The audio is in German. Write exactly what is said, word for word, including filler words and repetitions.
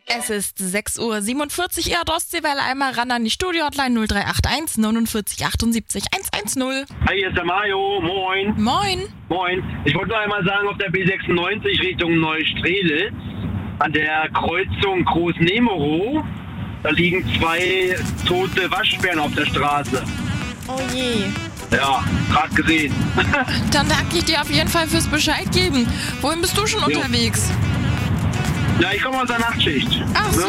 Es ist sechs Uhr siebenundvierzig, Ihr Ostseewelle, einmal ran an die Studio-Hotline null drei acht eins neunundvierzig achtundsiebzig hundertzehn. Hi, hier ist der Mario. Moin. Moin. Moin. Ich wollte nur einmal sagen, auf der B sechsundneunzig Richtung Neustrelitz, an der Kreuzung Groß-Nemero, da liegen zwei tote Waschbären auf der Straße. Oh je. Ja, gerade gesehen. Dann danke ich dir auf jeden Fall fürs Bescheid geben. Wohin bist du schon Jo. unterwegs? Ja, ich komme aus der Nachtschicht. Ach so.